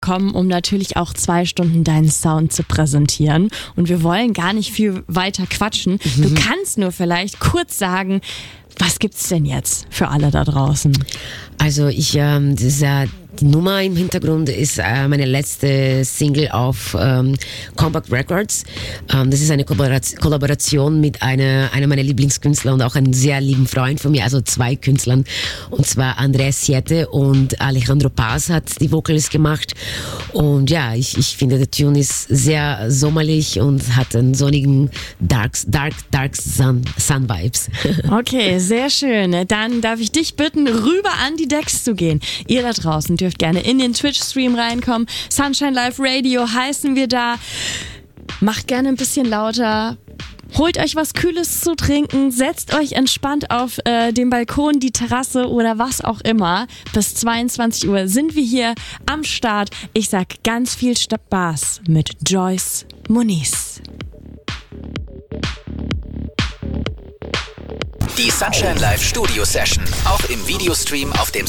kommen, um natürlich auch 2 Stunden deinen Sound zu präsentieren. Und wir wollen gar nicht viel weiter quatschen. Du kannst nur vielleicht kurz sagen, was gibt's denn jetzt für alle da draußen? Also die Nummer im Hintergrund ist meine letzte Single auf Compact Records. Das ist eine Kollaboration mit einer meiner Lieblingskünstler und auch einem sehr lieben Freund von mir, also 2 Künstlern. Und zwar Andrés Siete und Alejandro Paz hat die Vocals gemacht. Und ja, ich finde, der Tune ist sehr sommerlich und hat einen sonnigen Dark Sun Vibes. Okay, sehr schön. Dann darf ich dich bitten, rüber an die Decks zu gehen. Ihr da draußen dürft gerne in den Twitch-Stream reinkommen. Sunshine Live Radio heißen wir da. Macht gerne ein bisschen lauter. Holt euch was Kühles zu trinken. Setzt euch entspannt auf den Balkon, die Terrasse oder was auch immer. Bis 22 Uhr sind wir hier am Start. Ich sag ganz viel Spaß mit Joyce Muniz. Die Sunshine Live Studio Session, auch im Videostream auf dem